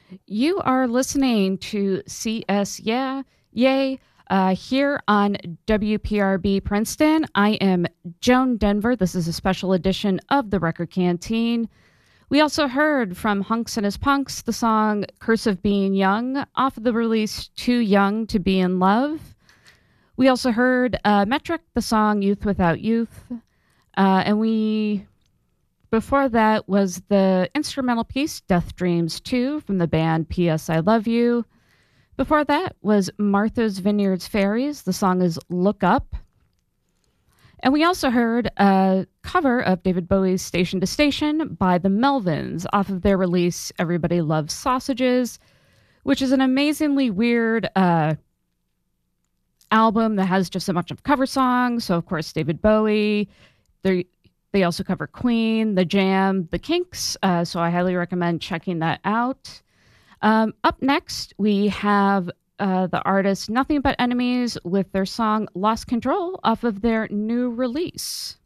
You are listening to CS Yeah Yay here on WPRB Princeton. I am Joan Denver. This is a special edition of the Record Canteen. We also heard from Hunks and His Punks the song Curse of Being Young off of the release Too Young to Be in Love. We also heard Metric, the song Youth Without Youth. And we before that was the instrumental piece Death Dreams 2 from the band P.S. I Love You. Before that was Martha's Vineyards Fairies. The song is Look Up. And we also heard a cover of David Bowie's Station to Station by the Melvins off of their release Everybody Loves Sausages, which is an amazingly weird album that has just a bunch of cover songs. So, of course, David Bowie. They also cover Queen, The Jam, The Kinks. So I highly recommend checking that out. Up next, we have the artist Nothing But Enemies with their song Lost Control off of their new release.